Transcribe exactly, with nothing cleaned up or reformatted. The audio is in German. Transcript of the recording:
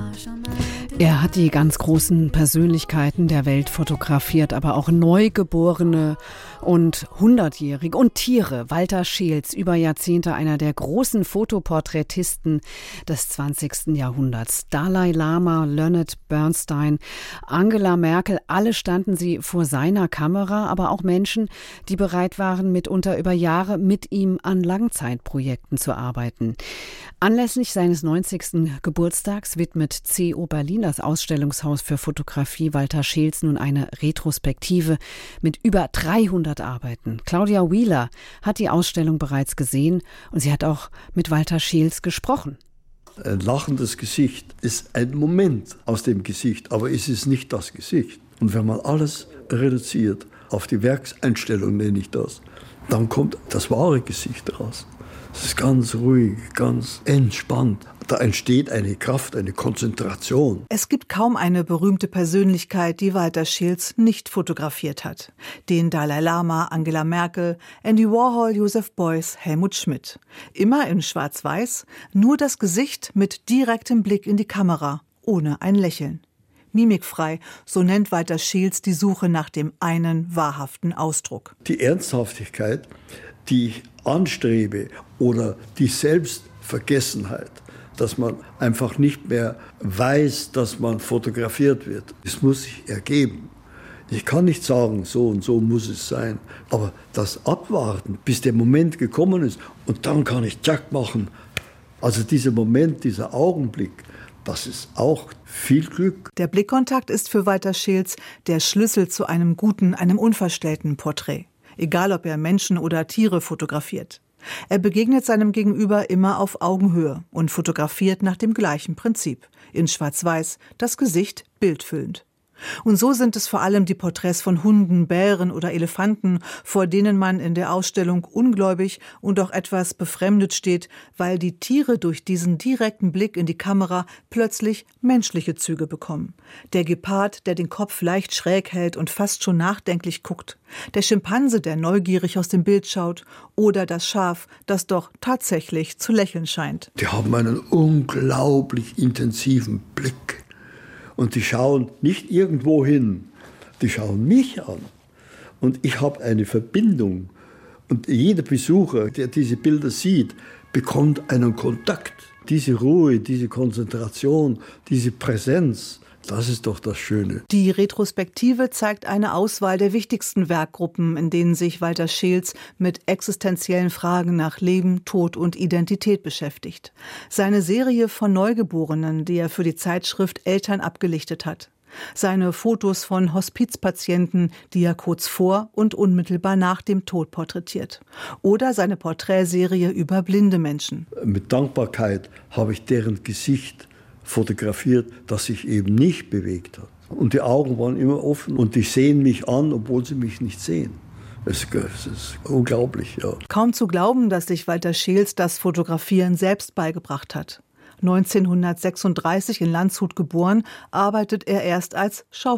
Er hat die ganz großen Persönlichkeiten der Welt fotografiert, aber auch Neugeborene und Hundertjährige und Tiere. Walter Scheels, über Jahrzehnte einer der großen Fotoporträtisten des zwanzigsten Jahrhunderts. Dalai Lama, Leonard Bernstein, Angela Merkel, alle standen sie vor seiner Kamera, aber auch Menschen, die bereit waren, mitunter über Jahre mit ihm an Langzeitprojekten zu arbeiten. Anlässlich seines neunzigsten Geburtstags widmet C O Berlin, das Ausstellungshaus für Fotografie, Walter Scheels nun eine Retrospektive mit über dreihundert Arbeiten. Claudia Wheeler hat die Ausstellung bereits gesehen und sie hat auch mit Walter Scheels gesprochen. Ein lachendes Gesicht ist ein Moment aus dem Gesicht, aber es ist nicht das Gesicht. Und wenn man alles reduziert auf die Werkseinstellung, nenne ich das, dann kommt das wahre Gesicht raus. Es ist ganz ruhig, ganz entspannt. Da entsteht eine Kraft, eine Konzentration. Es gibt kaum eine berühmte Persönlichkeit, die Walter Scheels nicht fotografiert hat. Den Dalai Lama, Angela Merkel, Andy Warhol, Joseph Beuys, Helmut Schmidt. Immer in Schwarz-Weiß, nur das Gesicht mit direktem Blick in die Kamera, ohne ein Lächeln. Mimikfrei, so nennt Walter Scheels die Suche nach dem einen wahrhaften Ausdruck. Die Ernsthaftigkeit, die ich anstrebe, oder die Selbstvergessenheit, dass man einfach nicht mehr weiß, dass man fotografiert wird. Es muss sich ergeben. Ich kann nicht sagen, so und so muss es sein. Aber das Abwarten, bis der Moment gekommen ist und dann kann ich Jack machen. Also dieser Moment, dieser Augenblick, das ist auch viel Glück. Der Blickkontakt ist für Walter Scheels der Schlüssel zu einem guten, einem unverstellten Porträt. Egal, ob er Menschen oder Tiere fotografiert. Er begegnet seinem Gegenüber immer auf Augenhöhe und fotografiert nach dem gleichen Prinzip. In Schwarz-Weiß, das Gesicht bildfüllend. Und so sind es vor allem die Porträts von Hunden, Bären oder Elefanten, vor denen man in der Ausstellung ungläubig und auch etwas befremdet steht, weil die Tiere durch diesen direkten Blick in die Kamera plötzlich menschliche Züge bekommen. Der Gepard, der den Kopf leicht schräg hält und fast schon nachdenklich guckt. Der Schimpanse, der neugierig aus dem Bild schaut. Oder das Schaf, das doch tatsächlich zu lächeln scheint. Die haben einen unglaublich intensiven Blick. Und die schauen nicht irgendwo hin, die schauen mich an. Und ich habe eine Verbindung. Und jeder Besucher, der diese Bilder sieht, bekommt einen Kontakt. Diese Ruhe, diese Konzentration, diese Präsenz, das ist doch das Schöne. Die Retrospektive zeigt eine Auswahl der wichtigsten Werkgruppen, in denen sich Walter Scheels mit existenziellen Fragen nach Leben, Tod und Identität beschäftigt. Seine Serie von Neugeborenen, die er für die Zeitschrift Eltern abgelichtet hat. Seine Fotos von Hospizpatienten, die er kurz vor und unmittelbar nach dem Tod porträtiert. Oder seine Porträtserie über blinde Menschen. Mit Dankbarkeit habe ich deren Gesicht fotografiert, das sich eben nicht bewegt hat. Und die Augen waren immer offen und die sehen mich an, obwohl sie mich nicht sehen. Es ist unglaublich, ja. Kaum zu glauben, dass sich Walter Scheels das Fotografieren selbst beigebracht hat. neunzehnhundertsechsunddreißig in Landshut geboren, arbeitet er erst als Schauspieler.